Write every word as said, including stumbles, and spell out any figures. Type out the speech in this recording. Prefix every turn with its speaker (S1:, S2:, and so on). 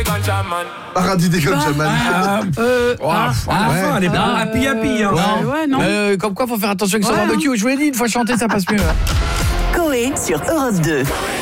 S1: Paradis des Ganjaman.
S2: Ah, euh,
S3: Oh,
S2: ah, à la
S1: ouais.
S2: fin, elle est pas happy happy. Hein.
S3: Non.
S4: ouais, non.
S3: Euh, comme quoi, faut faire attention avec son
S4: Ouais,
S3: barbecue. Je vous l'ai dit, une fois chanté, ça passe mieux.
S5: Coé sur Europe deux.